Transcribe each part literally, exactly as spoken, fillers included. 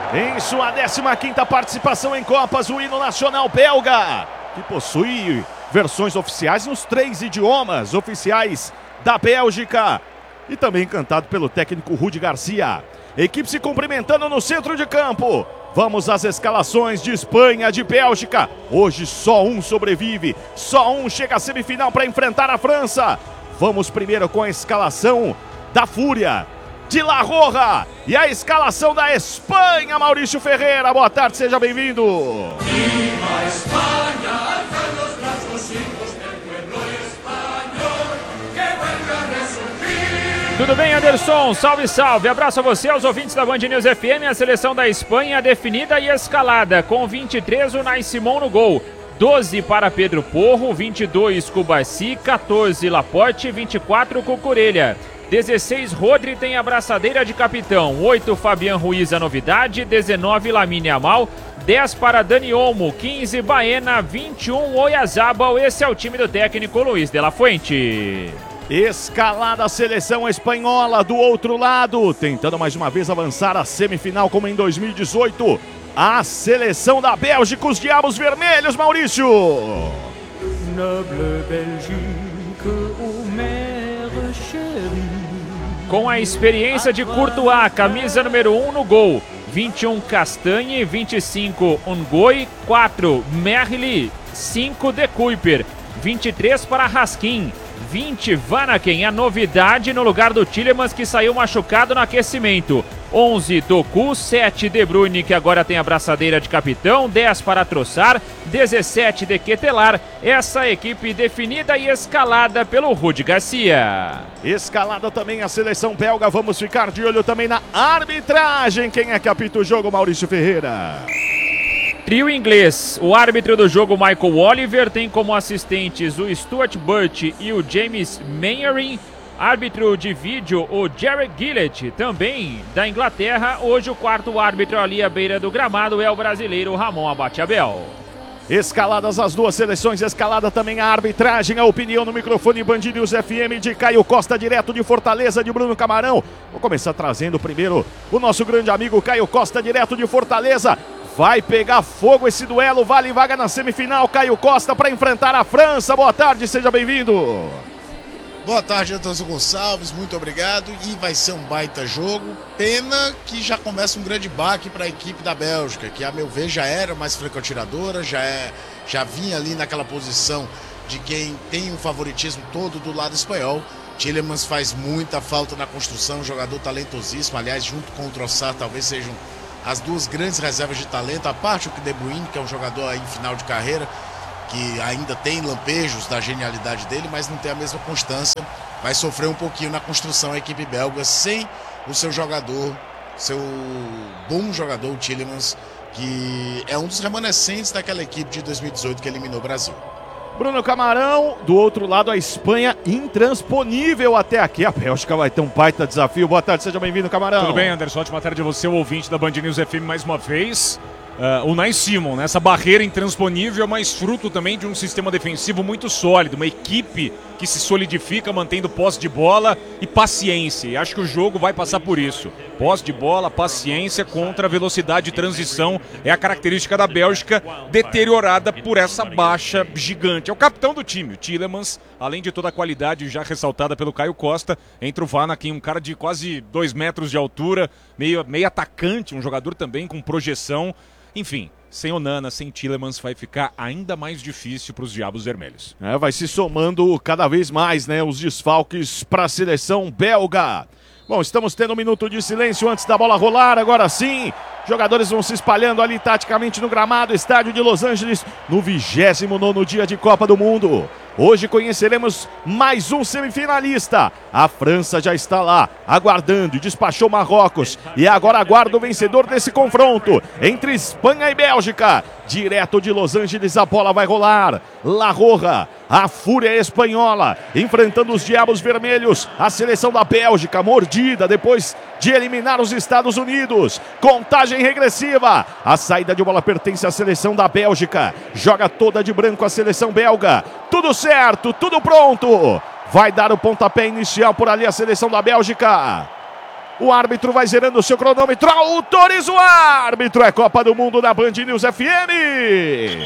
Em sua décima quinta participação em Copas, o hino nacional belga, que possui versões oficiais nos três idiomas oficiais da Bélgica e também cantado pelo técnico Rudi Garcia. Equipe se cumprimentando no centro de campo. Vamos às escalações de Espanha, de Bélgica. Hoje só um sobrevive, só um chega à semifinal para enfrentar a França. Vamos primeiro com a escalação da Fúria, de La Roja, e a escalação da Espanha, Maurício Ferreira. Boa tarde, seja bem-vindo. Tudo bem, Anderson? Salve, salve. Abraço a você, aos ouvintes da Band News F M. A seleção da Espanha definida e escalada. Com vinte e três, o Unai Simón no gol. doze para Pedro Porro, vinte e dois Cubarsí, quatorze Laporte, vinte e quatro Cucurella. dezesseis Rodri tem a braçadeira de capitão. oito Fabián Ruiz a novidade. dezenove Lamine Yamal. dez para Dani Olmo. quinze Baena. vinte e um Oyarzabal. Esse é o time do técnico Luiz de la Fuente. Escalada a seleção espanhola do outro lado, tentando mais uma vez avançar à semifinal como em dois mil e dezoito. A seleção da Bélgica, os Diabos Vermelhos, Maurício. Noble Belgique, ô mère chérie. Com a experiência de Courtois, camisa número um no gol. vinte e um Castanhe, vinte e cinco Ngoi, quatro Merli, cinco De Kuyper, vinte e três para Raskin, vinte Vanaken, a novidade no lugar do Tielemans que saiu machucado no aquecimento. onze Doku, sete De Bruyne que agora tem a braçadeira de capitão, dez para Trossard, dezessete de Ketelar. Essa equipe definida e escalada pelo Rudi Garcia. Escalada também a seleção belga, vamos ficar de olho também na arbitragem. Quem é que apita o jogo, Maurício Ferreira? Trio inglês, o árbitro do jogo Michael Oliver tem como assistentes o Stuart Burt e o James Mainwaring. Árbitro de vídeo, o Jarrett Gillett, também da Inglaterra. Hoje o quarto árbitro ali à beira do gramado é o brasileiro Ramon Abate-Abel. Escaladas as duas seleções, escalada também a arbitragem, a opinião no microfone Band News F M de Caio Costa, direto de Fortaleza, de Bruno Camarão. Vou começar trazendo primeiro o nosso grande amigo Caio Costa, direto de Fortaleza. Vai pegar fogo esse duelo, vale vaga na semifinal, Caio Costa para enfrentar a França. Boa tarde, seja bem-vindo. Boa tarde, Anderson Gonçalves, muito obrigado. E vai ser um baita jogo. Pena que já começa um grande baque para a equipe da Bélgica, que a meu ver já era mais franco-atiradora, já, é, já vinha ali naquela posição de quem tem um favoritismo todo do lado espanhol. Tielemans faz muita falta na construção, jogador talentosíssimo, aliás, junto com o Trossard, talvez sejam as duas grandes reservas de talento, a parte o De Bruyne, que é um jogador aí em final de carreira, que ainda tem lampejos da genialidade dele, mas não tem a mesma constância, vai sofrer um pouquinho na construção a equipe belga, sem o seu jogador, seu bom jogador, o Tielemans, que é um dos remanescentes daquela equipe de dois mil e dezoito que eliminou o Brasil. Bruno Camarão, do outro lado a Espanha intransponível até aqui. A Bélgica vai ter um baita desafio. Boa tarde, seja bem-vindo, Camarão. Tudo bem, Anderson? Ótima tarde a você, o ouvinte da Band News F M mais uma vez. Uh, o Unai Simón, né? Essa barreira intransponível, mas fruto também de um sistema defensivo muito sólido, uma equipe que se solidifica mantendo posse de bola e paciência. E acho que o jogo vai passar por isso. Posse de bola, paciência contra a velocidade de transição é a característica da Bélgica, deteriorada por essa baixa gigante. É o capitão do time, o Tielemans, além de toda a qualidade já ressaltada pelo Caio Costa. Entra o Vanaken, um cara de quase dois metros de altura, meio, meio atacante, um jogador também com projeção. Enfim, sem Onana, sem Tielemans, vai ficar ainda mais difícil para os Diabos Vermelhos. É, vai se somando cada vez mais, né, os desfalques para a seleção belga. Bom, estamos tendo um minuto de silêncio antes da bola rolar, agora sim. Jogadores vão se espalhando ali taticamente no gramado, estádio de Los Angeles, no vigésimo nono dia de Copa do Mundo. Hoje conheceremos mais um semifinalista. A França já está lá, aguardando e despachou Marrocos. E agora aguarda o vencedor desse confronto entre Espanha e Bélgica. Direto de Los Angeles, a bola vai rolar. La Roja, a fúria espanhola, enfrentando os Diabos Vermelhos. A seleção da Bélgica, mordida depois de eliminar os Estados Unidos. Contagem regressiva. A saída de bola pertence à seleção da Bélgica. Joga toda de branco a seleção belga. Tudo certo, tudo pronto. Vai dar o pontapé inicial por ali a seleção da Bélgica. O árbitro vai zerando o seu cronômetro. Autoriza o árbitro. É Copa do Mundo da Band News F M.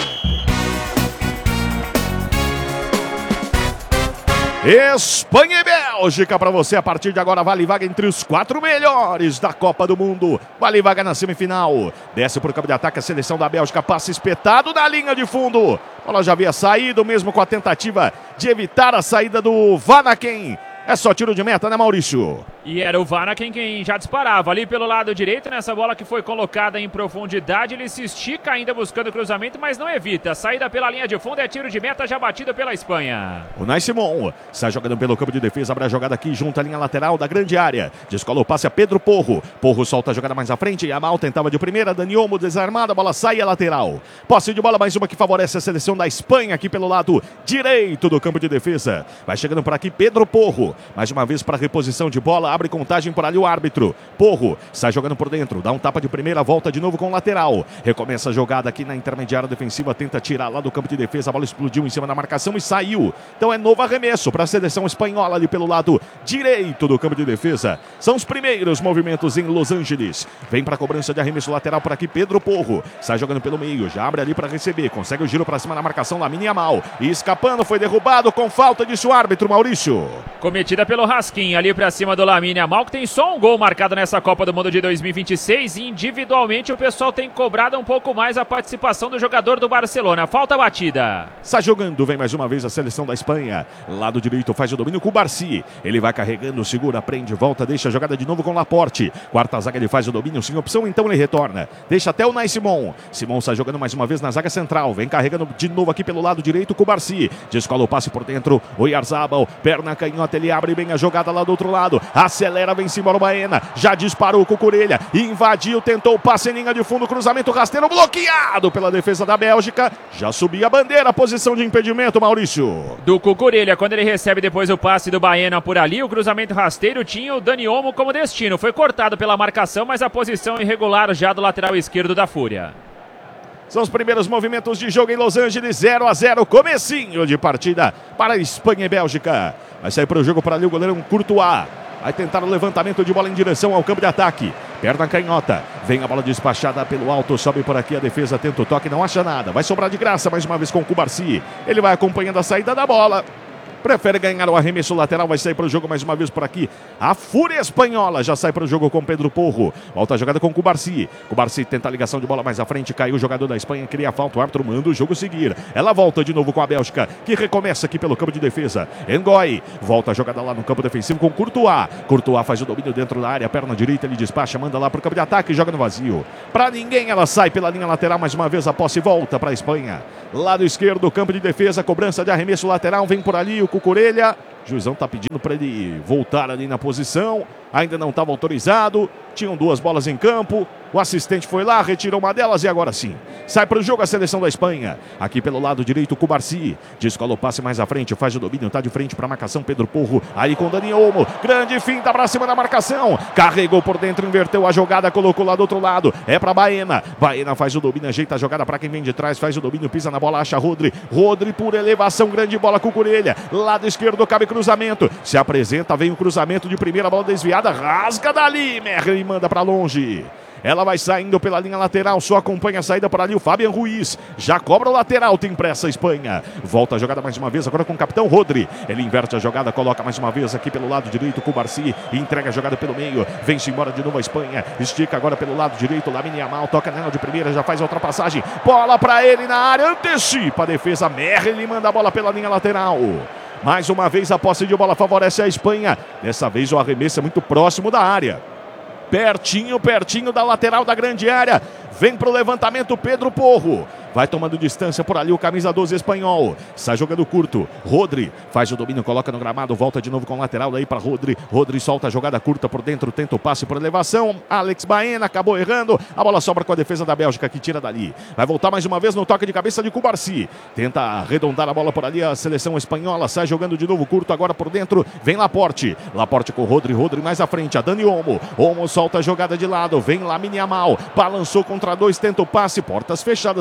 Espanha e Bélgica para você. A partir de agora vale vaga entre os quatro melhores da Copa do Mundo. Vale vaga na semifinal. Desce por campo de ataque a seleção da Bélgica. Passa espetado na linha de fundo. A bola já havia saído, mesmo com a tentativa de evitar a saída do Van Aken. É só tiro de meta, né, Maurício? E era o Van Aken quem já disparava ali pelo lado direito, nessa bola que foi colocada em profundidade. Ele se estica ainda buscando o cruzamento, mas não evita. A saída pela linha de fundo é tiro de meta já batido pela Espanha. O Nai Simon sai jogando pelo campo de defesa, abre a jogada aqui junto à linha lateral da grande área. Descola o passe a Pedro Porro. Porro solta a jogada mais à frente. Yamal tentava de primeira, Dani Olmo desarmada, a bola sai a lateral. Posse de bola, mais uma que favorece a seleção da Espanha aqui pelo lado direito do campo de defesa. Vai chegando por aqui Pedro Porro. Mais uma vez para reposição de bola, abre contagem por ali o árbitro. Porro sai jogando por dentro, dá um tapa de primeira, volta de novo com o lateral. Recomeça a jogada aqui na intermediária defensiva, tenta tirar lá do campo de defesa, a bola explodiu em cima da marcação e saiu. Então é novo arremesso para a seleção espanhola ali pelo lado direito do campo de defesa. São os primeiros movimentos em Los Angeles. Vem para a cobrança de arremesso lateral por aqui Pedro Porro. Sai jogando pelo meio, já abre ali para receber, consegue o giro para cima da marcação Lamine Yamal. E escapando, foi derrubado com falta, disse o árbitro Maurício. Cometida pelo Raskin ali pra cima do Lamine Yamal, que tem só um gol marcado nessa Copa do Mundo de dois mil e vinte e seis. E individualmente o pessoal tem cobrado um pouco mais a participação do jogador do Barcelona. Falta batida. Está jogando, vem mais uma vez a seleção da Espanha. Lado direito faz o domínio com o Barsi. Ele vai carregando, segura, prende, volta, deixa a jogada de novo com o Laporte. Quarta zaga, ele faz o domínio sem opção, então ele retorna. Deixa até o Nai Simon. Simon está jogando mais uma vez na zaga central. Vem carregando de novo aqui pelo lado direito com o Barsi. Descola o passe por dentro. O Oyarzabal, perna canhota, ele abre bem a jogada lá do outro lado. Acelera, vem embora o Baena. Já disparou com o Cucurella. Invadiu, tentou o passe em linha de fundo. Cruzamento rasteiro bloqueado pela defesa da Bélgica. Já subia a bandeira, posição de impedimento, Maurício. Do Cucurella, quando ele recebe depois o passe do Baena por ali, o cruzamento rasteiro tinha o Dani Olmo como destino. Foi cortado pela marcação, mas a posição irregular já do lateral esquerdo da Fúria. São os primeiros movimentos de jogo em Los Angeles, zero a zero, comecinho de partida para Espanha e Bélgica. Vai sair para o jogo para ali o goleiro Courtois. Vai tentar o levantamento de bola em direção ao campo de ataque. Perna canhota. Vem a bola despachada pelo alto. Sobe por aqui a defesa. Tenta o toque. Não acha nada. Vai sobrar de graça mais uma vez com o Cubarsi. Ele vai acompanhando a saída da bola. Prefere ganhar o arremesso lateral, vai sair para o jogo mais uma vez por aqui. A Fúria Espanhola já sai para o jogo com Pedro Porro. Volta a jogada com Cubarsi. Cubarsi tenta a ligação de bola mais à frente. Caiu o jogador da Espanha, cria a falta. O árbitro manda o jogo seguir. Ela volta de novo com a Bélgica, que recomeça aqui pelo campo de defesa. Ngoy volta a jogada lá no campo defensivo com Courtois. Courtois faz o domínio dentro da área. Perna direita, ele despacha, manda lá para o campo de ataque e joga no vazio. Para ninguém, ela sai pela linha lateral mais uma vez. A posse volta para a Espanha. Lado esquerdo, campo de defesa, cobrança de arremesso lateral. Vem por ali o Cucurella. O juizão está pedindo para ele voltar ali na posição. Ainda não estava autorizado. Tinham duas bolas em campo. O assistente foi lá, retirou uma delas e agora sim. Sai para o jogo a seleção da Espanha. Aqui pelo lado direito, Cubarsi. Descola o passe mais à frente, faz o domínio, está de frente para a marcação. Pedro Porro, aí com Dani Olmo. Grande finta para cima da marcação. Carregou por dentro, inverteu a jogada, colocou lá do outro lado. É para Baena. Baena faz o domínio, ajeita a jogada para quem vem de trás, faz o domínio, pisa na bola, acha Rodri. Rodri por elevação, grande bola com Cucurella. Lado esquerdo, cabe cruzamento. Se apresenta, vem o cruzamento de primeira, bola desviada, rasga dali. Merri manda para longe. Ela vai saindo pela linha lateral, só acompanha a saída por ali o Fabian Ruiz. Já cobra o lateral, tem pressa a Espanha. Volta a jogada mais uma vez, agora com o capitão Rodri. Ele inverte a jogada, coloca mais uma vez aqui pelo lado direito com o Cubarsi. Entrega a jogada pelo meio, vem-se embora de novo a Espanha. Estica agora pelo lado direito, Lamine Yamal, toca nela de primeira, já faz a ultrapassagem. Bola para ele na área, antecipa a defesa. Merri, ele manda a bola pela linha lateral. Mais uma vez a posse de bola favorece a Espanha. Dessa vez o arremesso é muito próximo da área. Pertinho, pertinho da lateral da grande área. Vem pro levantamento Pedro Porro. Vai tomando distância por ali o camisa doze espanhol. Sai jogando curto. Rodri faz o domínio, coloca no gramado. Volta de novo com o lateral daí para Rodri. Rodri solta a jogada curta por dentro. Tenta o passe por elevação. Alex Baena acabou errando. A bola sobra com a defesa da Bélgica que tira dali. Vai voltar mais uma vez no toque de cabeça de Cubarsi. Tenta arredondar a bola por ali a seleção espanhola. Sai jogando de novo curto agora por dentro. Vem Laporte. Laporte com Rodri. Rodri mais à frente. A Dani Olmo. Olmo solta a jogada de lado. Vem Lamine Yamal. Balançou contra dois. Tenta o passe. Portas fechadas para ele.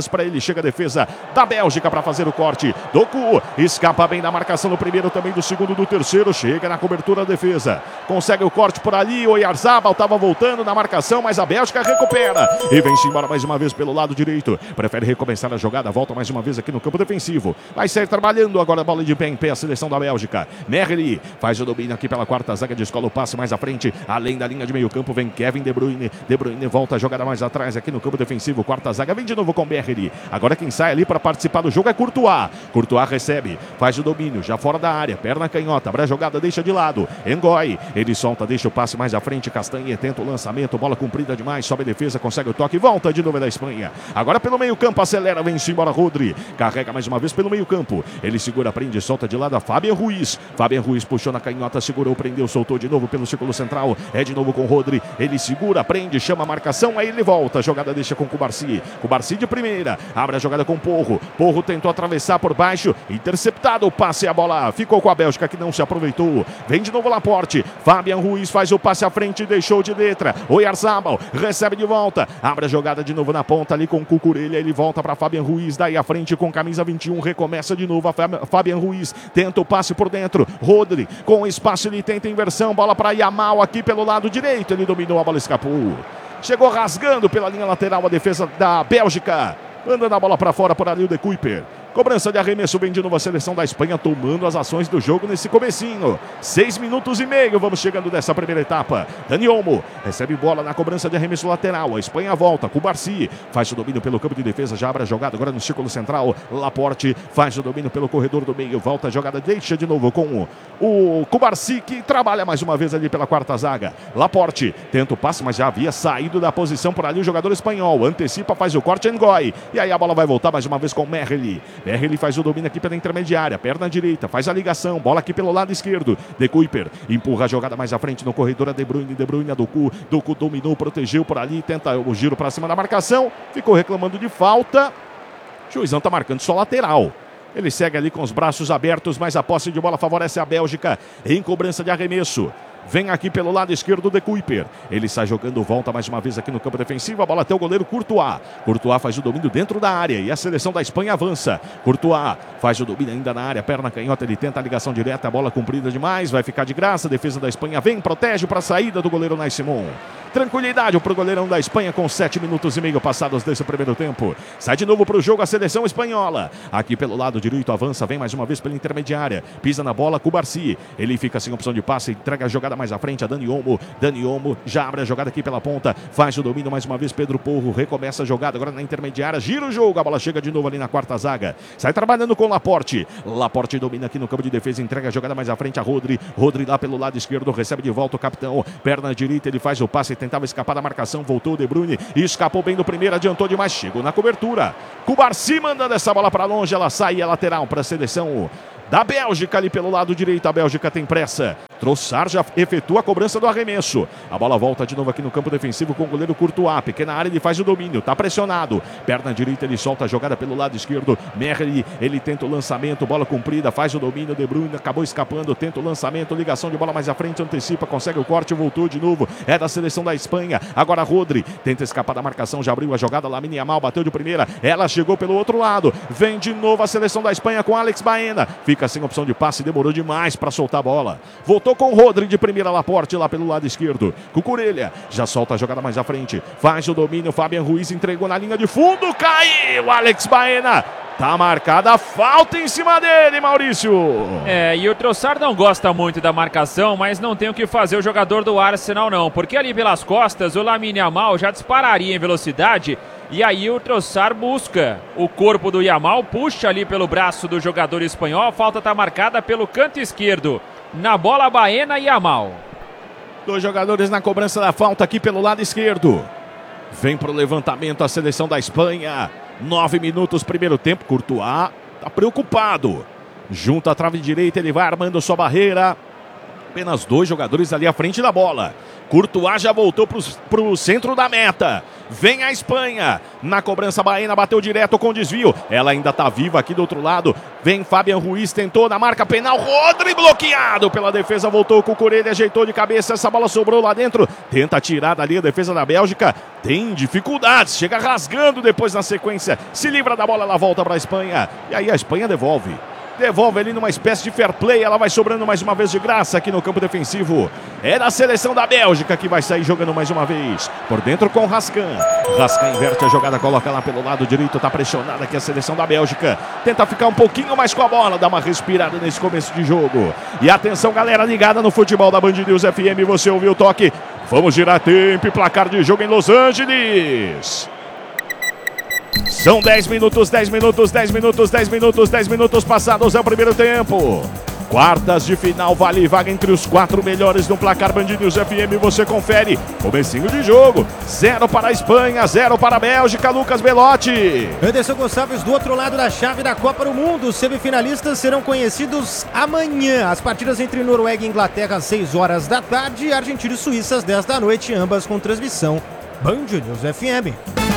chega a defesa da Bélgica para fazer o corte. Doku escapa bem da marcação do primeiro, também do segundo, do terceiro. Chega na cobertura da defesa. Consegue o corte por ali. O Oyarzabal estava voltando na marcação, mas a Bélgica recupera. E vem-se embora mais uma vez pelo lado direito. Prefere recomeçar a jogada. Volta mais uma vez aqui no campo defensivo. Vai sair trabalhando agora a bola de pé em pé a seleção da Bélgica. Merli faz o domínio aqui pela quarta zaga. Descola o passe mais à frente. Além da linha de meio campo vem Kevin De Bruyne. De Bruyne volta a jogada mais atrás aqui no campo defensivo. Quarta zaga vem de novo com Merli. Agora quem sai ali para participar do jogo é Courtois. Courtois recebe. Faz o domínio. Já fora da área. Perna canhota. Abre a jogada. Deixa de lado. Ngoy. Ele solta. Deixa o passe mais à frente. Castanhe tenta o lançamento. Bola comprida demais. Sobe a defesa. Consegue o toque. Volta de novo da Espanha. Agora pelo meio campo. Acelera. Vem-se embora Rodri. Carrega mais uma vez pelo meio campo. Ele segura. Prende. Solta de lado a Fabian Ruiz. Fabian Ruiz puxou na canhota. Segurou. Prendeu. Soltou de novo pelo círculo central. É de novo com Rodri. Ele segura. Prende. Chama a marcação. Aí ele volta. A jogada deixa com Cubarsi. Cubarsi de primeira. Abre a jogada com Porro. Porro tentou atravessar por baixo. Interceptado o passe. A bola ficou com a Bélgica que não se aproveitou. Vem de novo Laporte. Fabian Ruiz faz o passe à frente e deixou de letra. Oyarzabal recebe de volta. Abre a jogada de novo na ponta ali com Cucurella. Ele volta para Fabian Ruiz. Daí à frente com camisa vinte e um. Recomeça de novo a Fabian Ruiz. Tenta o passe por dentro. Rodri com espaço. Ele tenta inversão. Bola para Yamal aqui pelo lado direito. Ele dominou. A bola escapou. Chegou rasgando pela linha lateral a defesa da Bélgica. Manda a bola para fora por ali o De Kuyper. Cobrança de arremesso vem de novo a seleção da Espanha tomando as ações do jogo nesse comecinho. Seis minutos e meio, vamos chegando dessa primeira etapa. Dani Olmo recebe bola na cobrança de arremesso lateral. A Espanha volta, Cubarsi faz o domínio pelo campo de defesa, já abre a jogada agora no círculo central. Laporte faz o domínio pelo corredor do meio, volta a jogada, deixa de novo com o Cubarsi, que trabalha mais uma vez ali pela quarta zaga. Laporte tenta o passe, mas já havia saído da posição por ali o jogador espanhol. Antecipa, faz o corte, Ngoy. E aí a bola vai voltar mais uma vez com Merli. Merli faz o domínio aqui pela intermediária, perna direita, faz a ligação, bola aqui pelo lado esquerdo. De Kuyper empurra a jogada mais à frente no corredor, a De Bruyne, De Bruyne a Doku. Doku dominou, protegeu por ali, tenta o giro para cima da marcação, ficou reclamando de falta. O juizão tá marcando só lateral. Ele segue ali com os braços abertos, mas a posse de bola favorece a Bélgica em cobrança de arremesso. Vem aqui pelo lado esquerdo De Kuyper. Ele sai jogando, volta mais uma vez aqui no campo defensivo. A bola até o goleiro Courtois. Courtois faz o domínio dentro da área e a seleção da Espanha avança. Courtois faz o domínio ainda na área. Perna canhota, ele tenta a ligação direta. A bola comprida demais, vai ficar de graça. A defesa da Espanha vem, protege para a saída do goleiro Unai Simon. Tranquilidade para o goleirão da Espanha com sete minutos e meio passados desse primeiro tempo. Sai de novo para o jogo a seleção espanhola. Aqui pelo lado direito avança, vem mais uma vez pela intermediária. Pisa na bola, Cubarsi. Ele fica sem opção de passe, entrega a jogada mais à frente a Dani Olmo. Dani Olmo já abre a jogada aqui pela ponta. Faz o domínio mais uma vez Pedro Porro. Recomeça a jogada agora na intermediária. Gira o jogo, a bola chega de novo ali na quarta zaga. Sai trabalhando com Laporte. Laporte domina aqui no campo de defesa, entrega a jogada mais à frente a Rodri. Rodri lá pelo lado esquerdo, recebe de volta o capitão. Perna direita, ele faz o passe, tentava escapar da marcação, voltou o De Bruyne, escapou bem do primeiro, adiantou demais, chegou na cobertura. Cubarsi mandando essa bola para longe, ela sai a lateral para a seleção da Bélgica ali pelo lado direito. A Bélgica tem pressa. Trossard já efetua a cobrança do arremesso. A bola volta de novo aqui no campo defensivo com o goleiro Courtois. Pequena área, ele faz o domínio. Tá pressionado. Perna direita, ele solta a jogada pelo lado esquerdo. Merli, ele tenta o lançamento. Bola comprida, faz o domínio. De Bruyne acabou escapando. Tenta o lançamento. Ligação de bola mais à frente. Antecipa, consegue o corte. Voltou de novo. É da seleção da Espanha. Agora Rodri tenta escapar da marcação. Já abriu a jogada. Lamine Yamal bateu de primeira. Ela chegou pelo outro lado. Vem de novo a seleção da Espanha com Alex Baena. Fica sem opção de passe. Demorou demais para soltar a bola. Voltou com Rodri de primeira, Laporte lá pelo lado esquerdo. Cucurella já solta a jogada mais à frente. Faz o domínio. Fabian Ruiz entregou na linha de fundo. Caiu Alex Baena. Tá marcada a falta em cima dele, Maurício. É, e o Trossard não gosta muito da marcação, mas não tem o que fazer o jogador do Arsenal não, porque ali pelas costas o Lamine Yamal já dispararia em velocidade. E aí o Trossard busca o corpo do Yamal, puxa ali pelo braço do jogador espanhol. A falta tá marcada pelo canto esquerdo. Na bola, Baena e Yamal. Dois jogadores na cobrança da falta aqui pelo lado esquerdo. Vem pro levantamento a seleção da Espanha. Nove minutos, primeiro tempo. Courtois tá preocupado. Junta a trave direita, ele vai armando sua barreira. Apenas dois jogadores ali à frente da bola. Courtois já voltou para o centro da meta. Vem a Espanha. Na cobrança, Baena bateu direto com desvio. Ela ainda está viva aqui do outro lado. Vem Fabian Ruiz, tentou na marca penal. Rodri bloqueado pela defesa. Voltou com o Cucurella, ajeitou de cabeça. Essa bola sobrou lá dentro. Tenta tirar dali a defesa da Bélgica. Tem dificuldades. Chega rasgando depois na sequência. Se livra da bola, ela volta para a Espanha. E aí a Espanha devolve. Devolve ali numa espécie de fair play. Ela vai sobrando mais uma vez de graça aqui no campo defensivo. É da seleção da Bélgica que vai sair jogando mais uma vez. Por dentro com Rascan. Rascan inverte a jogada, coloca lá pelo lado direito. Tá pressionada aqui a seleção da Bélgica. Tenta ficar um pouquinho mais com a bola. Dá uma respirada nesse começo de jogo. E atenção, galera ligada no futebol da Band News F M. Você ouviu o toque. Vamos girar tempo e placar de jogo em Los Angeles. São dez minutos, dez minutos, dez minutos, dez minutos, dez minutos passados é o primeiro tempo. Quartas de final, vale vaga entre os quatro melhores no placar Band News F M. Você confere. Comecinho de jogo. Zero para a Espanha, zero para a Bélgica. Lucas Belotti. Anderson Gonçalves do outro lado da chave da Copa do Mundo. Os semifinalistas serão conhecidos amanhã. As partidas entre Noruega e Inglaterra às seis horas da tarde e Argentina e Suíça às dez da noite, ambas com transmissão Band News F M.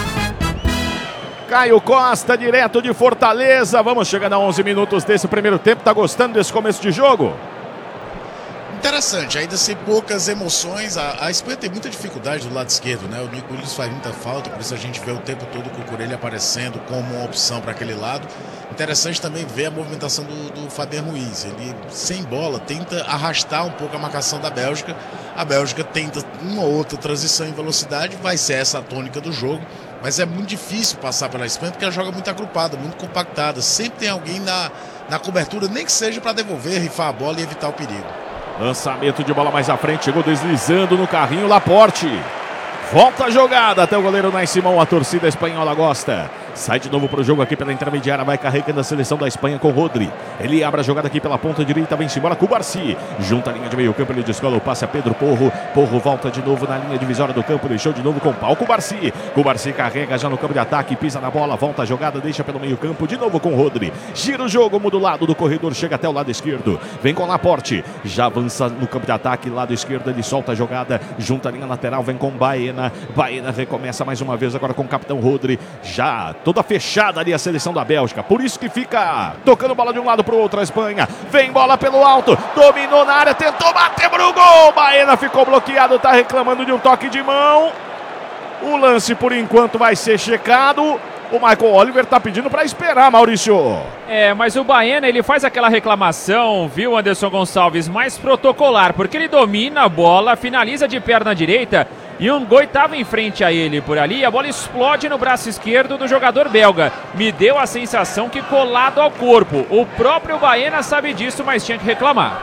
Caio Costa, direto de Fortaleza. Vamos chegando a onze minutos desse primeiro tempo. Tá gostando desse começo de jogo? Interessante, ainda sem poucas emoções. A, a Espanha tem muita dificuldade do lado esquerdo, né? O Nico Williams faz muita falta, por isso a gente vê o tempo todo o Cucurella aparecendo como uma opção para aquele lado. Interessante também ver a movimentação do, do Fabian Ruiz. Ele, sem bola, tenta arrastar um pouco a marcação da Bélgica. A Bélgica tenta uma outra transição em velocidade, vai ser essa a tônica do jogo. Mas é muito difícil passar pela Espanha porque ela joga muito agrupada, muito compactada. Sempre tem alguém na, na cobertura, nem que seja para devolver, rifar a bola e evitar o perigo. Lançamento de bola mais à frente, chegou deslizando no carrinho Laporte. Volta a jogada até o goleiro Nai Simão, a torcida espanhola gosta. Sai de novo para o jogo aqui pela intermediária, vai carregando a seleção da Espanha com Rodri. Ele abre a jogada aqui pela ponta direita, vem-se embora com o Cubarsí. Junta a linha de meio campo, ele descola o passe a Pedro Porro. Porro volta de novo na linha divisória do campo, deixou de novo com o pau Cubarsí. Cubarsí carrega já no campo de ataque, pisa na bola, volta a jogada, deixa pelo meio campo, de novo com o Rodri. Gira o jogo, muda o lado do corredor, chega até o lado esquerdo. Vem com o Laporte, já avança no campo de ataque, lado esquerdo, ele solta a jogada, junta a linha lateral, vem com Baena. Baena recomeça mais uma vez agora com o capitão Rodri. Já toda fechada ali a seleção da Bélgica, por isso que fica tocando bola de um lado para o outro a Espanha. Vem bola pelo alto, dominou na área, tentou bater pro gol. Baena ficou bloqueado, tá reclamando de um toque de mão. O lance por enquanto vai ser checado. O Michael Oliver tá pedindo para esperar, Maurício. É, mas o Baena, ele faz aquela reclamação, viu, Anderson Gonçalves, mais protocolar, porque ele domina a bola, finaliza de perna direita e um Goi estava em frente a ele por ali, a bola explode no braço esquerdo do jogador belga. Me deu a sensação que colado ao corpo. O próprio Baena sabe disso, mas tinha que reclamar.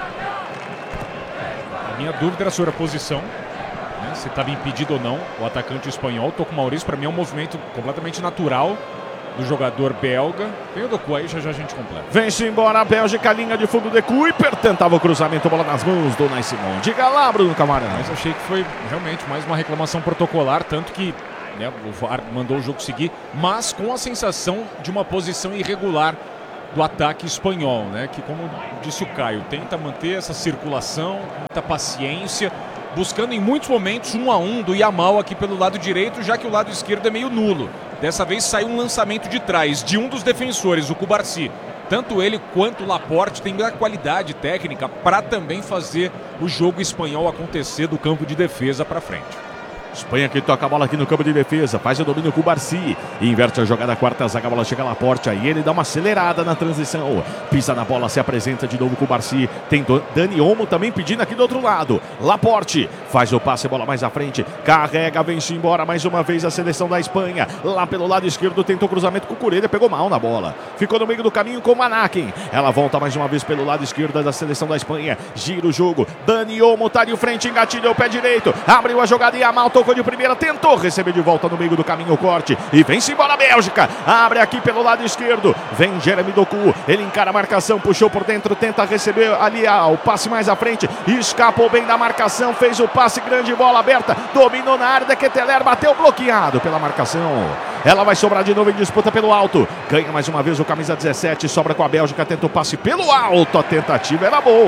A minha dúvida era sobre a posição, né, se estava impedido ou não o atacante espanhol. Tô com o Maurício, para mim é um movimento completamente natural do jogador belga. Vem o Doku aí, já já a gente completa. Vem-se embora a Bélgica, linha de fundo de Kuiper, tentava o cruzamento, bola nas mãos do Nai Simão. Diga lá, Bruno Camarão. Mas achei que foi realmente mais uma reclamação protocolar, tanto que, né, o V A R mandou o jogo seguir, mas com a sensação de uma posição irregular do ataque espanhol, né, que, como disse o Caio, tenta manter essa circulação, muita paciência, buscando em muitos momentos um a um do Yamal aqui pelo lado direito, já que o lado esquerdo é meio nulo. Dessa vez saiu um lançamento de trás de um dos defensores, o Cubarsí. Tanto ele quanto o Laporte têm a qualidade técnica para também fazer o jogo espanhol acontecer do campo de defesa para frente. Espanha que toca a bola aqui no campo de defesa, faz o domínio com o Cubarsí, inverte a jogada, quarta zaga, a bola chega a Laporte, aí ele dá uma acelerada na transição, pisa na bola, se apresenta de novo com o Cubarsí, tem Dani Olmo também pedindo aqui do outro lado, Laporte faz o passe, bola mais à frente, carrega, vem-se embora mais uma vez a seleção da Espanha, lá pelo lado esquerdo tentou cruzamento com o Cucurella, pegou mal na bola, ficou no meio do caminho com o Manakin, ela volta mais uma vez pelo lado esquerdo da seleção da Espanha, gira o jogo, Dani Olmo tá de frente, engatilhou o pé direito, abriu a jogada e a mal tocou de primeira, tentou receber de volta no meio do caminho o corte e vem-se embora a Bélgica, abre aqui pelo lado esquerdo, vem Jeremy Doku, ele encara a marcação, puxou por dentro, tenta receber ali ah, o passe mais à frente, escapou bem da marcação, fez o passe, grande bola aberta, dominou na área, de Ketelaere, bateu bloqueado pela marcação, ela vai sobrar de novo em disputa pelo alto, ganha mais uma vez o camisa dezessete, sobra com a Bélgica, tenta o passe pelo alto, a tentativa era boa, hein?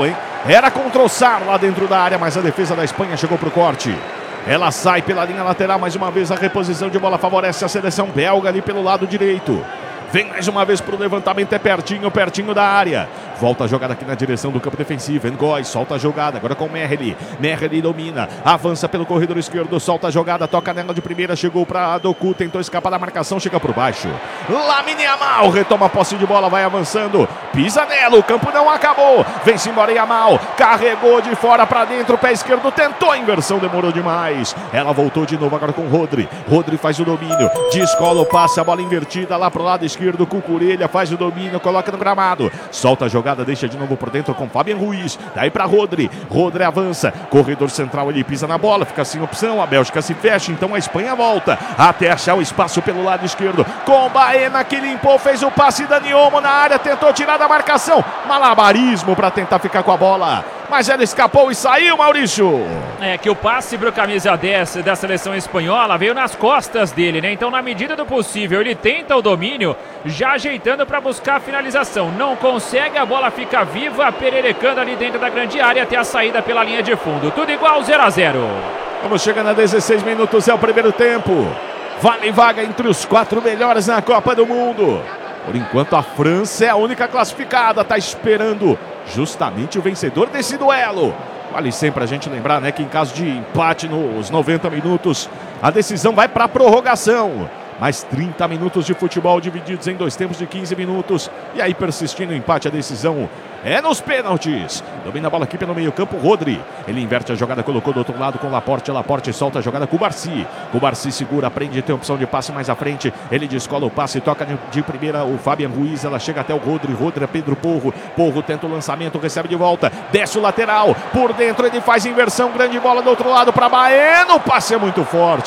Era com Trossard lá dentro da área, mas a defesa da Espanha chegou pro corte. Ela sai pela linha lateral, mais uma vez a reposição de bola favorece a seleção belga ali pelo lado direito. Vem mais uma vez pro levantamento, é pertinho, pertinho da área. Volta a jogada aqui na direção do campo defensivo. Ngoy solta a jogada, agora com Merli. Merli domina, avança pelo corredor esquerdo, solta a jogada, toca nela de primeira, chegou para Doku, tentou escapar da marcação, chega por baixo. Lamine Yamal retoma a posse de bola, vai avançando, pisa nela, o campo não acabou. Vem-se embora Yamal, carregou de fora para dentro, pé esquerdo, tentou a inversão, demorou demais. Ela voltou de novo agora com Rodri. Rodri faz o domínio, descola o passe, a bola invertida lá pro lado esquerdo, Cucurella faz o domínio, coloca no gramado, solta a jogada, deixa de novo por dentro com Fabian Ruiz, daí para Rodri, Rodri avança, corredor central, ele pisa na bola, fica sem opção, a Bélgica se fecha, então a Espanha volta, até achar o espaço pelo lado esquerdo, com Baena que limpou, fez o passe, Dani Olmo na área, tentou tirar da marcação, malabarismo para tentar ficar com a bola, mas ela escapou e saiu, Maurício. É que o passe pro camisa dez da seleção espanhola veio nas costas dele, né? Então, na medida do possível, ele tenta o domínio, já ajeitando para buscar a finalização. Não consegue, a bola fica viva, pererecando ali dentro da grande área até a saída pela linha de fundo. Tudo igual, zero a zero. Vamos chegando a dezesseis minutos, é o primeiro tempo. Vale vaga entre os quatro melhores na Copa do Mundo. Por enquanto, a França é a única classificada, está esperando justamente o vencedor desse duelo. Vale sempre a gente lembrar, né, que em caso de empate nos noventa minutos, a decisão vai para a prorrogação. Mais trinta minutos de futebol divididos em dois tempos de quinze minutos. E aí, persistindo o empate, a decisão é nos pênaltis. Domina a bola aqui pelo meio campo, Rodri. Ele inverte a jogada, colocou do outro lado com Laporte. Laporte solta a jogada com o Barsi. O Barsi segura, prende, tem opção de passe mais à frente. Ele descola o passe, toca de, de primeira o Fabian Ruiz. Ela chega até o Rodri. Rodri é Pedro Porro. Porro tenta o lançamento, recebe de volta. Desce o lateral. Por dentro ele faz inversão. Grande bola do outro lado para Baena. O passe é muito forte.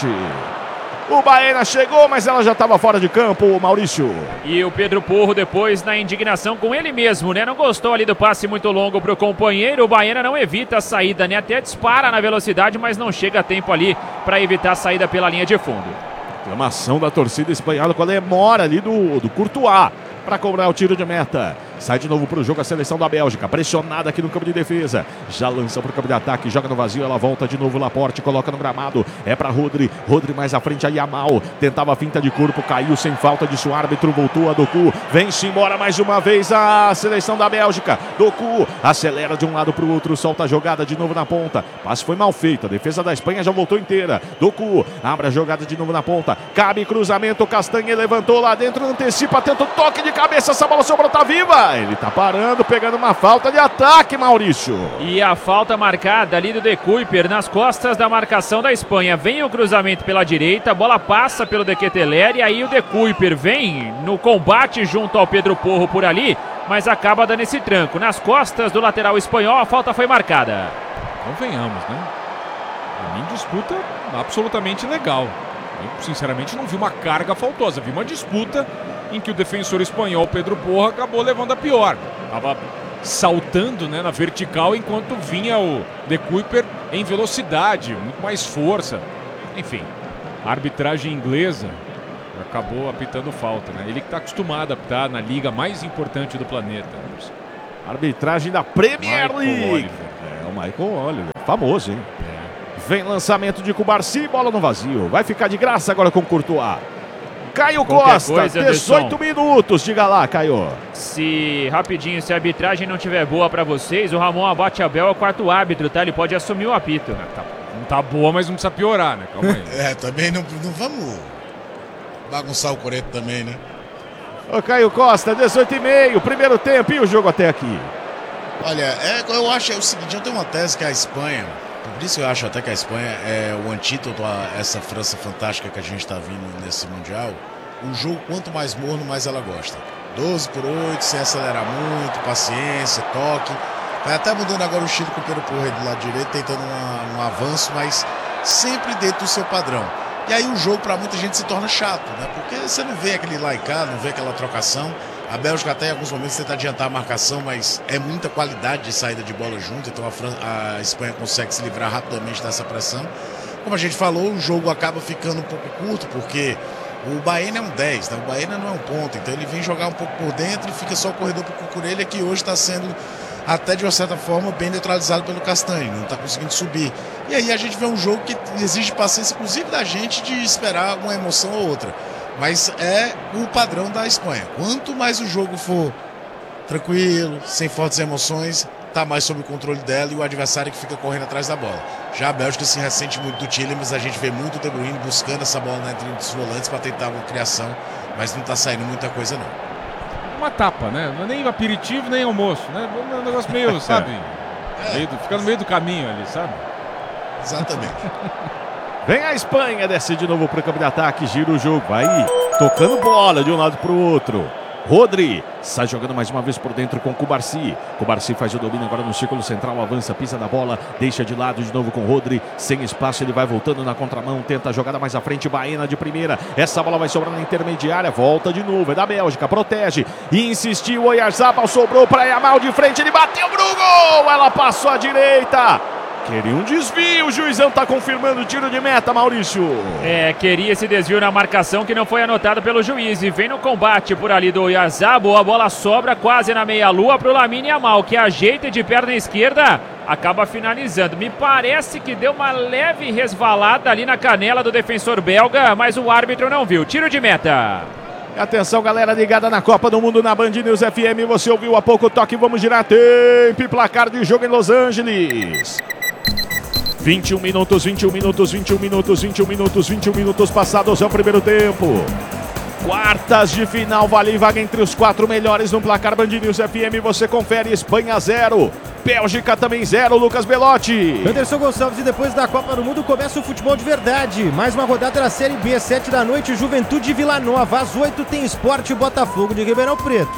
O Baena chegou, mas ela já estava fora de campo, Maurício. E o Pedro Porro depois na indignação com ele mesmo, né? Não gostou ali do passe muito longo para o companheiro. O Baena não evita a saída, né? Até dispara na velocidade, mas não chega a tempo ali para evitar a saída pela linha de fundo. Reclamação da torcida espanhola com a demora ali do, do Courtois para cobrar o tiro de meta. Sai de novo para o jogo a seleção da Bélgica, pressionada aqui no campo de defesa. Já lança para o campo de ataque, joga no vazio, ela volta de novo, Laporte, coloca no gramado. É para Rodri, Rodri mais à frente, a Yamal. Tentava a finta de corpo, caiu sem falta disso, o árbitro voltou a Doku. Vem-se embora mais uma vez a seleção da Bélgica. Doku acelera de um lado para o outro, solta a jogada de novo na ponta. Passe foi mal feito, a defesa da Espanha já voltou inteira. Doku abre a jogada de novo na ponta. Cabe cruzamento, Castanhe levantou lá dentro, antecipa, tenta o toque de cabeça, essa bola sobrou, tá viva. Ele tá parando, pegando uma falta de ataque, Maurício. E a falta marcada ali do De Cuyper nas costas da marcação da Espanha. Vem o cruzamento pela direita, a bola passa pelo De Ketelaere e aí o De Cuyper vem no combate junto ao Pedro Porro por ali, mas acaba dando esse tranco. Nas costas do lateral espanhol, a falta foi marcada. Convenhamos, né? Pra mim, disputa absolutamente legal. Eu, sinceramente, não vi uma carga faltosa. Vi uma disputa em que o defensor espanhol Pedro Porro acabou levando a pior. Estava saltando, né, na vertical, enquanto vinha o De Cuyper em velocidade, muito mais força. Enfim, a arbitragem inglesa acabou apitando falta, né? Ele que está acostumado a apitar na liga mais importante do planeta. Arbitragem da Premier League. É, o Michael Oliver, famoso, hein? É. Vem lançamento de Cubarsi, bola no vazio. Vai ficar de graça agora com Courtois. Caio Qualquer Costa, coisa, dezoito Anderson. minutos, diga lá, Caio. Se, rapidinho, se a arbitragem não tiver boa pra vocês, o Ramon Abate Abel é o quarto árbitro, tá? Ele pode assumir o apito. Tá, não tá boa, mas não precisa piorar, né? Calma aí. É, também não, não vamos bagunçar o coreto também, né? Ô Caio Costa, dezoito e meio, primeiro tempo e o jogo até aqui. Olha, é, eu acho é o seguinte, eu tenho uma tese que a Espanha, por isso eu acho até que a Espanha é o antídoto a essa França fantástica que a gente está vindo nesse Mundial. Um jogo, quanto mais morno, mais ela gosta. doze por oito, sem acelerar muito, paciência, toque. Vai até mudando agora o estilo com o Pedro Porro do lado direito, tentando uma, um avanço, mas sempre dentro do seu padrão. E aí o jogo para muita gente se torna chato, né? Porque você não vê aquele lá e cá, não vê aquela trocação. A Bélgica até em alguns momentos tenta adiantar a marcação, mas é muita qualidade de saída de bola junto, então a, França, a Espanha consegue se livrar rapidamente dessa pressão. Como a gente falou, o jogo acaba ficando um pouco curto, porque o Baena é um dez, né? O Baena não é um ponto, então ele vem jogar um pouco por dentro e fica só o corredor para o Cucurella, que hoje está sendo até de uma certa forma bem neutralizado pelo Castanho, não está conseguindo subir. E aí a gente vê um jogo que exige paciência, inclusive da gente, de esperar uma emoção ou outra. Mas é o padrão da Espanha. Quanto mais o jogo for tranquilo, sem fortes emoções, está mais sob o controle dela e o adversário que fica correndo atrás da bola. Já a Bélgica se ressente muito do Chile, mas a gente vê muito o De Bruyne buscando essa bola na entre os volantes para tentar uma criação, mas não está saindo muita coisa não. Uma tapa, né? Não é nem aperitivo, nem almoço, né? É um negócio meio, sabe? É. Meio do, fica no meio do caminho ali, sabe? Exatamente. Vem a Espanha, desce de novo para o campo de ataque, gira o jogo, vai tocando bola de um lado para o outro. Rodri sai jogando mais uma vez por dentro com Cubarsi. Cubarsi faz o domínio agora no círculo central, avança, pisa na bola, deixa de lado de novo com Rodri. Sem espaço, ele vai voltando na contramão, tenta a jogada mais à frente, Baena de primeira. Essa bola vai sobrar na intermediária, volta de novo, é da Bélgica, protege. Insistiu, o Oyarzabal sobrou para Yamal de frente, ele bateu pro gol, ela passou à direita. Queria um desvio, o juizão tá confirmando o tiro de meta, Maurício. É, queria esse desvio na marcação que não foi anotado pelo juiz. E vem no combate por ali do Oyarzabal, a bola sobra quase na meia-lua pro Lamine Yamal, que ajeita de perna esquerda, acaba finalizando. Me parece que deu uma leve resvalada ali na canela do defensor belga, mas o árbitro não viu. Tiro de meta. Atenção, galera ligada na Copa do Mundo na Band News F M. Você ouviu há pouco o toque, vamos girar tempo e placar de jogo em Los Angeles. vinte e um minutos, vinte e um minutos, vinte e um minutos, vinte e um minutos, vinte e um minutos passados é o primeiro tempo. Quartas de final, vale vaga entre os quatro melhores no placar Band News F M. Você confere: Espanha zero, Bélgica também zero. Lucas Belotti. Anderson Gonçalves, e depois da Copa do Mundo começa o futebol de verdade. Mais uma rodada da Série B, sete da noite, Juventude Vila Nova. Às oito tem Sport e Botafogo de Ribeirão Preto.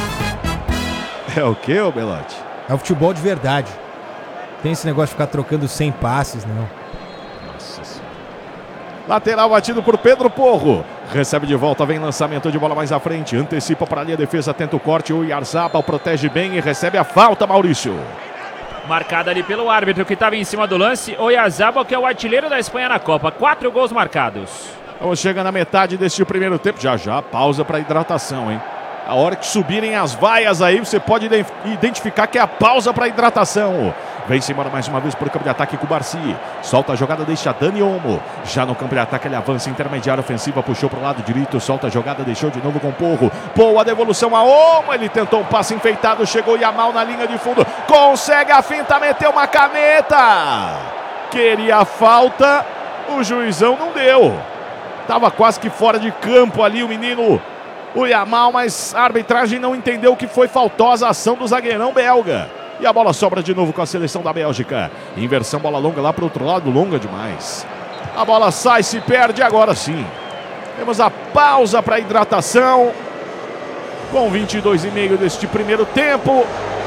É o que, ô Belotti? É o futebol de verdade. Tem esse negócio de ficar trocando cem passes, não. Nossa senhora. Lateral batido por Pedro Porro. Recebe de volta, vem lançamento de bola mais à frente. Antecipa para ali a defesa, tenta o corte. O Oyarzabal protege bem e recebe a falta, Maurício. Marcada ali pelo árbitro que estava em cima do lance. Oyarzabal, que é o artilheiro da Espanha na Copa. Quatro gols marcados. Vamos chegar na metade deste primeiro tempo. Já já, pausa para hidratação, hein? A hora que subirem as vaias aí, você pode identificar que é a pausa para hidratação. Vem-se embora mais uma vez por campo de ataque com o Cubarsi. Solta a jogada, deixa Dani Olmo. Já no campo de ataque ele avança, intermediária ofensiva, puxou para o lado direito, solta a jogada, deixou de novo com o Porro. Boa devolução a Olmo, ele tentou um passe enfeitado, chegou Yamal na linha de fundo. Consegue a finta, meteu uma caneta. Queria a falta, o juizão não deu. Tava quase que fora de campo ali o menino, o Yamal, mas a arbitragem não entendeu que foi faltosa a ação do zagueirão belga. E a bola sobra de novo com a seleção da Bélgica. Inversão, bola longa lá para o outro lado, longa demais. A bola sai, se perde, agora sim. Temos a pausa para hidratação. Com vinte e dois e meio deste primeiro tempo.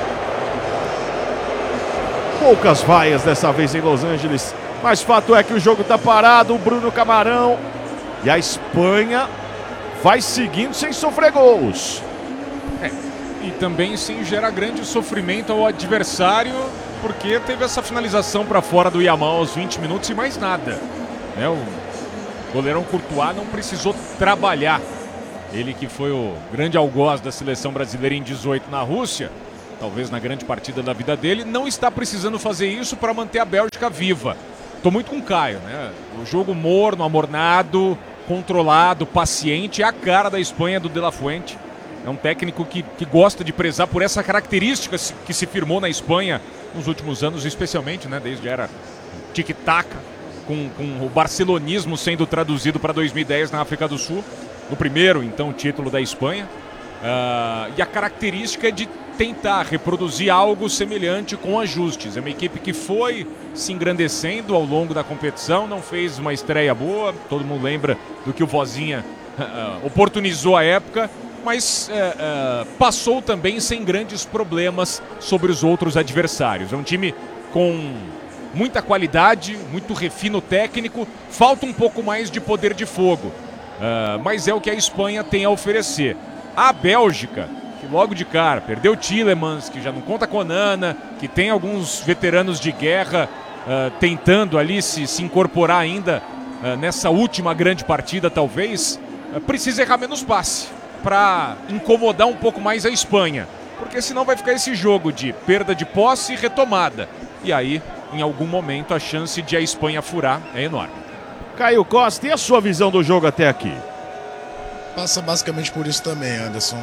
Poucas vaias dessa vez em Los Angeles. Mas fato é que o jogo está parado. O Bruno Camarão e a Espanha vai seguindo sem sofrer gols. É, e também sem gerar grande sofrimento ao adversário, porque teve essa finalização para fora do Yamal aos vinte minutos e mais nada. Né? O goleirão Courtois não precisou trabalhar. Ele que foi o grande algoz da seleção brasileira em dezoito na Rússia, talvez na grande partida da vida dele, não está precisando fazer isso para manter a Bélgica viva. Estou muito com o Caio, né? O jogo morno, amornado, controlado, paciente, é a cara da Espanha do De La Fuente. É um técnico que, que gosta de prezar por essa característica que se firmou na Espanha nos últimos anos, especialmente, né, desde era tic-tac, com, com o barcelonismo sendo traduzido para dois mil e dez na África do Sul, no primeiro, então, título da Espanha. Uh, e a característica é de tentar reproduzir algo semelhante com ajustes. É uma equipe que foi se engrandecendo ao longo da competição, não fez uma estreia boa, todo mundo lembra do que o Vozinha uh, oportunizou à época, mas uh, uh, passou também sem grandes problemas sobre os outros adversários. É um time com muita qualidade, muito refino técnico, falta um pouco mais de poder de fogo, uh, mas é o que a Espanha tem a oferecer. A Bélgica, que logo de cara perdeu Tielemans, que já não conta com Onana, que tem alguns veteranos de guerra uh, tentando ali se, se incorporar ainda uh, nessa última grande partida, talvez, uh, precisa errar menos passe para incomodar um pouco mais a Espanha. porque senão vai ficar esse jogo de perda de posse e retomada. E aí, em algum momento, a chance de a Espanha furar é enorme. Caio Costa, e a sua visão do jogo até aqui? Passa basicamente por isso também, Anderson.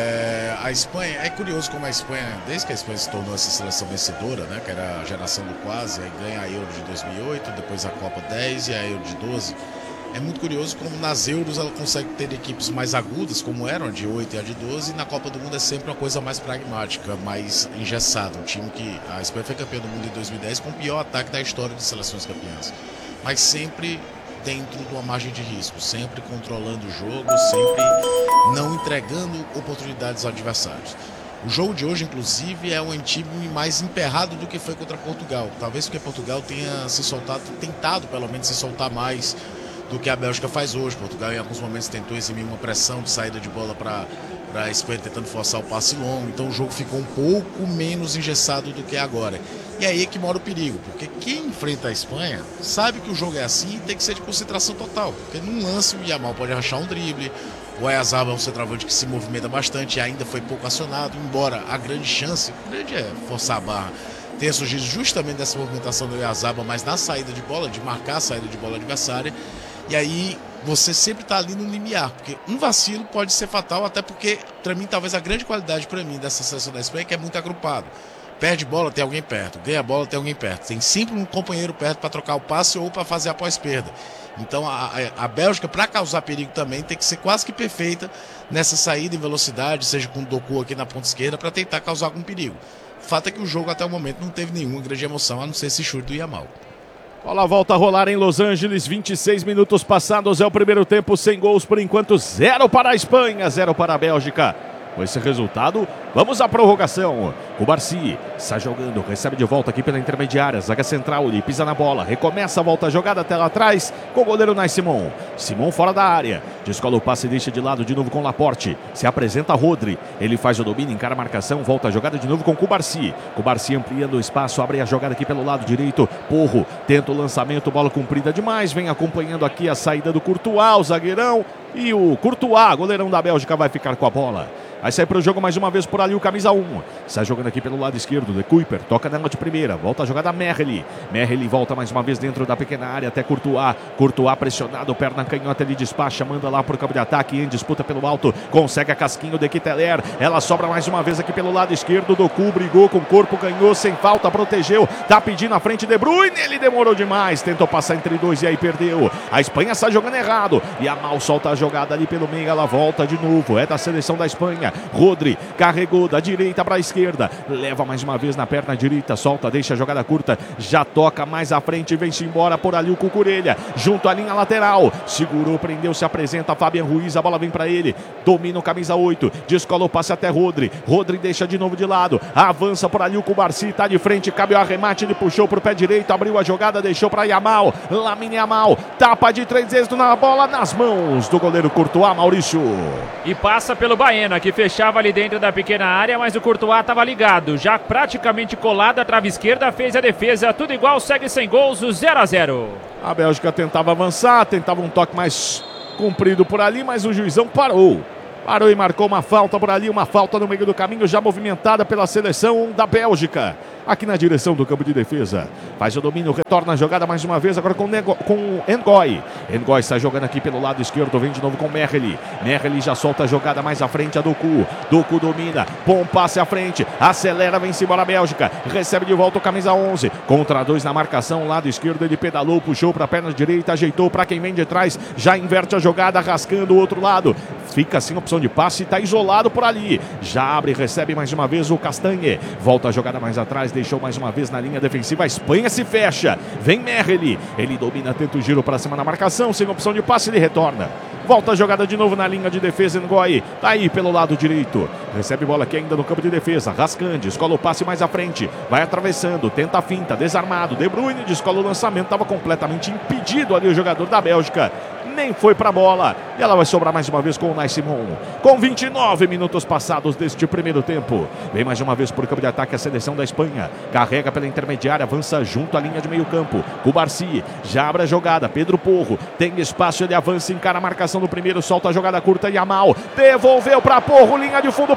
É, a Espanha, é curioso como a Espanha, desde que a Espanha se tornou essa seleção vencedora, né, que era a geração do quase, aí ganha a Euro de dois mil e oito, depois a Copa dez e a Euro de doze. É muito curioso como nas Euros ela consegue ter equipes mais agudas, como eram a de oito e a de doze, e na Copa do Mundo é sempre uma coisa mais pragmática, mais engessada. Um time que a Espanha foi campeã do mundo em dois mil e dez com o pior ataque da história de seleções campeãs. Mas sempre dentro de uma margem de risco, sempre controlando o jogo, sempre não entregando oportunidades aos adversários. O jogo de hoje, inclusive, é um time mais emperrado do que foi contra Portugal. Talvez porque Portugal tenha se soltado, tentado pelo menos se soltar mais do que a Bélgica faz hoje. Portugal em alguns momentos tentou eximir uma pressão de saída de bola para a Espanha, tentando forçar o passe longo. Então o jogo ficou um pouco menos engessado do que é agora. E aí é que mora o perigo, porque quem enfrenta a Espanha sabe que o jogo é assim e tem que ser de concentração total. Porque num lance o Yamal pode arrachar um drible, o Oyarzabal é um centroavante que se movimenta bastante e ainda foi pouco acionado, embora a grande chance, o grande é forçar a barra, tenha surgido justamente dessa movimentação do Oyarzabal, mas na saída de bola, de marcar a saída de bola adversária. E aí você sempre está ali no limiar, porque um vacilo pode ser fatal, até porque, para mim, talvez a grande qualidade para mim dessa seleção da Espanha é que é muito agrupado. Perde bola, tem alguém perto. Ganha bola, tem alguém perto. Tem sempre um companheiro perto para trocar o passe ou para fazer a pós-perda. Então a, a, a Bélgica, para causar perigo também, tem que ser quase que perfeita nessa saída em velocidade, seja com o Doku aqui na ponta esquerda, para tentar causar algum perigo. O fato é que o jogo até o momento não teve nenhuma grande emoção, a não ser esse chute do Yamal. Bola volta a rolar em Los Angeles, vinte e seis minutos passados, é o primeiro tempo, sem gols por enquanto, zero para a Espanha, zero para a Bélgica. Com esse resultado, vamos à prorrogação. O Barci está jogando, recebe de volta aqui pela intermediária. Zaga central, ele pisa na bola, recomeça a volta a jogada até lá atrás com o goleiro Nai Simon. Simon fora da área, descola o passe e deixa de lado de novo com Laporte. Se apresenta Rodri, ele faz o domínio, encara a marcação, volta a jogada de novo com Cubarci. Cubarci ampliando o espaço, abre a jogada aqui pelo lado direito. Porro tenta o lançamento, bola comprida demais, vem acompanhando aqui a saída do Courtois, o zagueirão. E o Courtois, goleirão da Bélgica, vai ficar com a bola. Vai sair para o jogo mais uma vez por ali o camisa um. Sai jogando aqui pelo lado esquerdo. De Kuiper, toca nela de primeira. Volta a jogada Merrelly. Merrelly volta mais uma vez dentro da pequena área até Courtois. Courtois pressionado, perna canhota, ele despacha, manda lá para o campo de ataque. Em disputa pelo alto, consegue a casquinho de Kitteler. Ela sobra mais uma vez aqui pelo lado esquerdo. Doku brigou com o corpo, ganhou sem falta, protegeu. Tá pedindo a frente De Bruyne, ele demorou demais. Tentou passar entre dois e aí perdeu. A Espanha está jogando errado. E a Mal solta a jogada ali pelo meio, ela volta de novo. É da seleção da Espanha. Rodri carregou da direita para a esquerda, leva mais uma vez na perna direita, solta, deixa a jogada curta, já toca mais à frente, vem-se embora por ali o Cucurella, junto à linha lateral, segurou, prendeu, se apresenta Fabian Ruiz, a bola vem para ele, domina o camisa oito, descola o passe até Rodri, Rodri deixa de novo de lado, avança por ali o Cubarci, tá de frente, cabe o arremate, ele puxou pro pé direito, abriu a jogada, deixou para Yamal, Lamine Yamal, tapa de três vezes na bola nas mãos do goleiro Courtois, Maurício. E passa pelo Baena, que fechava ali dentro da pequena área, mas o Courtois estava ligado, já praticamente colado à trave esquerda, fez a defesa, tudo igual, segue sem gols, o zero a zero. A Bélgica tentava avançar, tentava um toque mais comprido por ali, mas o juizão parou. Parou e marcou uma falta por ali, uma falta no meio do caminho, já movimentada pela seleção da Bélgica. Aqui na direção do campo de defesa. Faz o domínio, retorna a jogada mais uma vez, agora com o N'Goi. N'Goi está jogando aqui pelo lado esquerdo, vem de novo com Merrelly. Merrelly já solta a jogada mais à frente, a Doku. Doku domina, bom passe à frente, acelera, vem-se embora a Bélgica. Recebe de volta o camisa onze. Contra dois na marcação, lado esquerdo, ele pedalou, puxou para a perna direita, ajeitou para quem vem de trás, já inverte a jogada, rascando o outro lado. Fica sem opção de passe, está isolado por ali. Já abre, recebe mais uma vez o Castanhe. Volta a jogada mais atrás, deixou mais uma vez na linha defensiva, a Espanha se fecha, vem Merrelly, ele domina, tenta o giro para cima na marcação, sem opção de passe, ele retorna, volta a jogada de novo na linha de defesa, N'Goi, tá aí pelo lado direito, recebe bola aqui ainda no campo de defesa, Rascande, escola o passe mais à frente, vai atravessando, tenta a finta, desarmado, De Bruyne, descola o lançamento, estava completamente impedido ali o jogador da Bélgica, nem foi pra bola, e ela vai sobrar mais uma vez com o Nai Simon, com vinte e nove minutos passados deste primeiro tempo, vem mais uma vez por campo de ataque a seleção da Espanha, carrega pela intermediária, avança junto à linha de meio campo, Cubarci, já abre a jogada, Pedro Porro, tem espaço, ele avança, encara a marcação do primeiro, solta a jogada curta, Yamal, devolveu pra Porro, linha de fundo,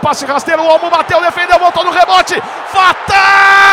passe rasteiro, o Olmo bateu, defendeu, voltou no rebote. Fatal!